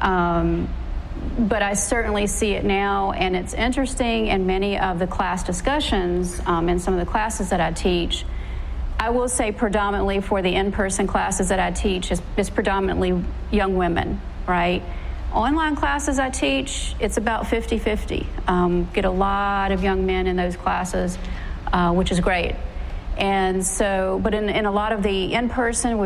But I certainly see it now, and it's interesting in many of the class discussions in some of the classes that I teach. I will say predominantly for the in-person classes that I teach is predominantly young women, right? Online classes I teach, it's about 50-50. Get a lot of young men in those classes, which is great. And so, but in a lot of the in-person,